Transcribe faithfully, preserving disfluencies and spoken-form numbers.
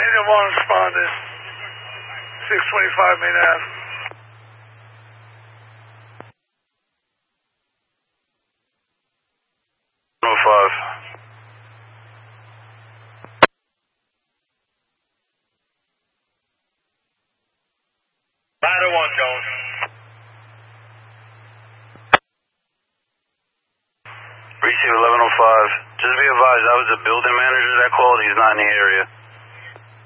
Union one responded. six twenty-five Main Ave. one oh five. nine oh one, Jones. Receive eleven oh five. Just be advised, I was the building manager that called. He's not in the area.